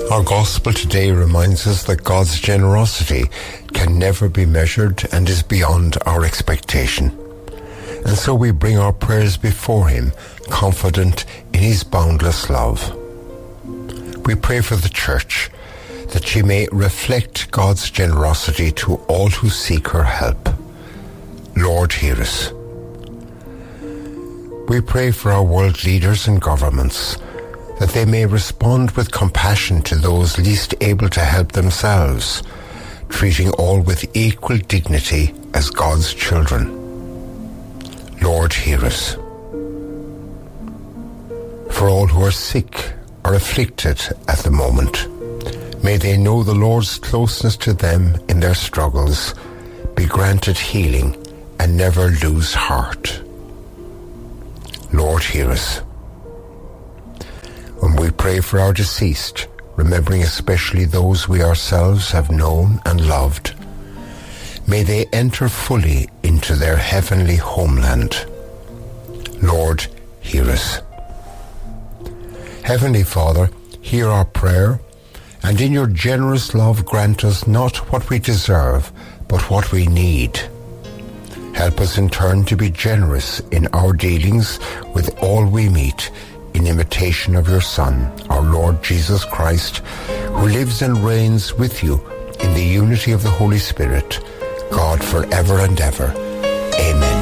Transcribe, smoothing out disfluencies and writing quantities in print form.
Our gospel today reminds us that God's generosity can never be measured and is beyond our expectation. And so we bring our prayers before Him, confident in His boundless love. We pray for the Church, that she may reflect God's generosity to all who seek her help. Lord, hear us. We pray for our world leaders and governments, that they may respond with compassion to those least able to help themselves, treating all with equal dignity as God's children. Lord, hear us. For all who are sick or afflicted at the moment, may they know the Lord's closeness to them in their struggles, be granted healing, and never lose heart. Lord, hear us. When we pray for our deceased, remembering especially those we ourselves have known and loved, may they enter fully into their heavenly homeland. Lord, hear us. Heavenly Father, hear our prayer, and in your generous love grant us not what we deserve, but what we need. Help us in turn to be generous in our dealings with all we meet, in imitation of your Son, our Lord Jesus Christ, who lives and reigns with you in the unity of the Holy Spirit, God forever and ever. Amen.